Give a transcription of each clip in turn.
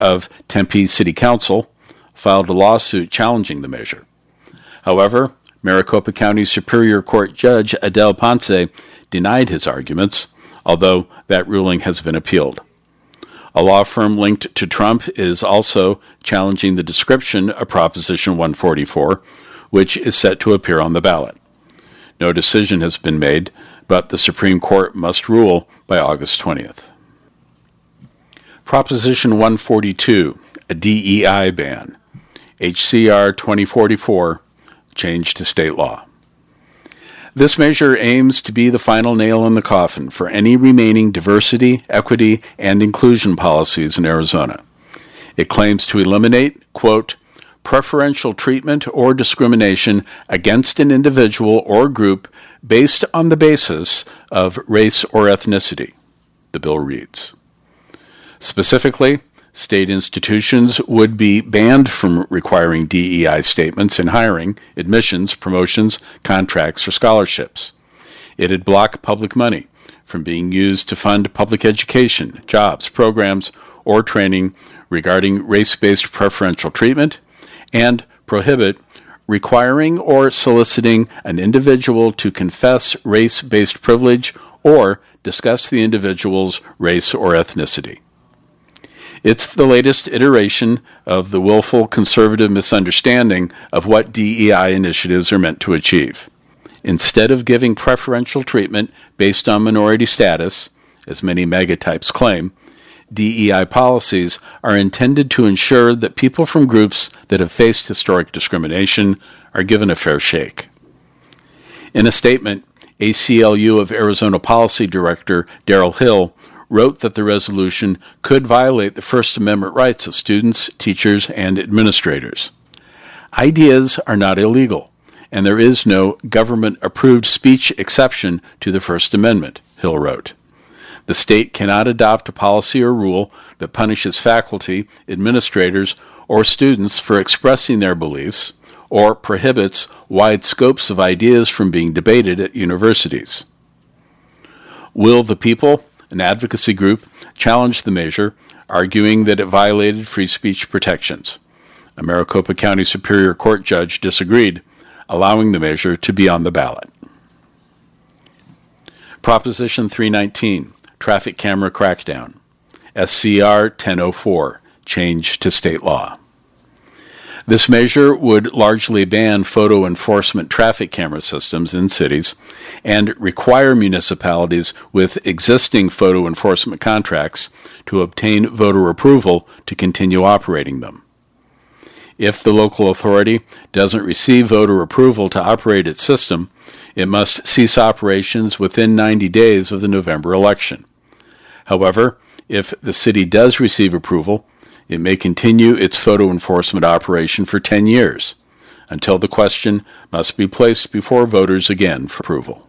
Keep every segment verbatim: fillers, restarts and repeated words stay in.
of Tempe City Council filed a lawsuit challenging the measure. However, Maricopa County Superior Court Judge Adele Ponce denied his arguments, although that ruling has been appealed. A law firm linked to Trump is also challenging the description of Proposition one forty-four, which is set to appear on the ballot. No decision has been made, but the Supreme Court must rule by August twentieth. Proposition one forty-two, a D E I ban. H C R twenty forty-four, change to state law. This measure aims to be the final nail in the coffin for any remaining diversity, equity, and inclusion policies in Arizona. It claims to eliminate, quote, preferential treatment or discrimination against an individual or group based on the basis of race or ethnicity, the bill reads. Specifically, state institutions would be banned from requiring D E I statements in hiring, admissions, promotions, contracts, or scholarships. It'd block public money from being used to fund public education, jobs, programs, or training regarding race-based preferential treatment, and prohibit requiring or soliciting an individual to confess race-based privilege or discuss the individual's race or ethnicity. It's the latest iteration of the willful conservative misunderstanding of what D E I initiatives are meant to achieve. Instead of giving preferential treatment based on minority status, as many megatypes claim, D E I policies are intended to ensure that people from groups that have faced historic discrimination are given a fair shake. In a statement, A C L U of Arizona Policy Director Daryl Hill wrote that the resolution could violate the First Amendment rights of students, teachers, and administrators. Ideas are not illegal, and there is no government-approved speech exception to the First Amendment, Hill wrote. The state cannot adopt a policy or rule that punishes faculty, administrators, or students for expressing their beliefs, or prohibits wide scopes of ideas from being debated at universities. Will the People, an advocacy group, challenged the measure, arguing that it violated free speech protections. A Maricopa County Superior Court judge disagreed, allowing the measure to be on the ballot. Proposition three nineteen, Traffic Camera Crackdown. S C R ten oh four, change to state law. This measure would largely ban photo enforcement traffic camera systems in cities and require municipalities with existing photo enforcement contracts to obtain voter approval to continue operating them. If the local authority doesn't receive voter approval to operate its system, it must cease operations within ninety days of the November election. However, if the city does receive approval, it may continue its photo enforcement operation for ten years, until the question must be placed before voters again for approval.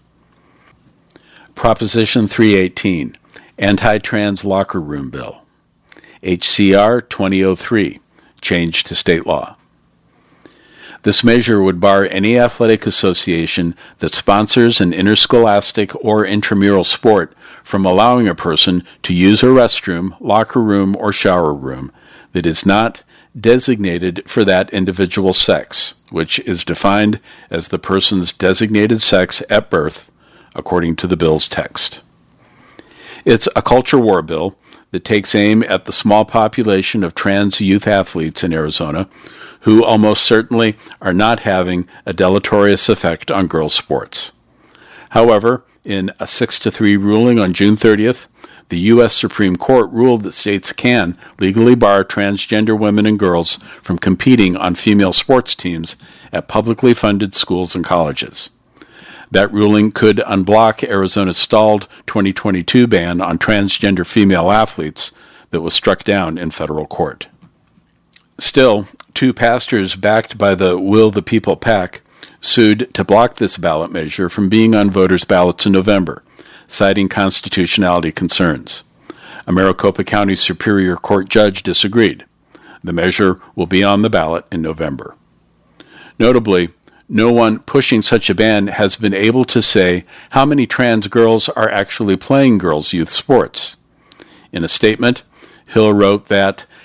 Proposition three eighteen, Anti-Trans Locker Room Bill. H C R twenty oh three, change to state law. This measure would bar any athletic association that sponsors an interscholastic or intramural sport from allowing a person to use a restroom, locker room, or shower room that is not designated for that individual sex, which is defined as the person's designated sex at birth, according to the bill's text. It's a culture war bill that takes aim at the small population of trans youth athletes in Arizona who almost certainly are not having a deleterious effect on girls' sports. However, in a six to three ruling on June thirtieth, the U S Supreme Court ruled that states can legally bar transgender women and girls from competing on female sports teams at publicly funded schools and colleges. That ruling could unblock Arizona's stalled twenty twenty-two ban on transgender female athletes that was struck down in federal court. Still, two pastors backed by the Will the People PAC sued to block this ballot measure from being on voters' ballots in November, citing constitutionality concerns. A Maricopa County Superior Court judge disagreed. The measure will be on the ballot in November. Notably, no one pushing such a ban has been able to say how many trans girls are actually playing girls' youth sports. In a statement, Hill wrote that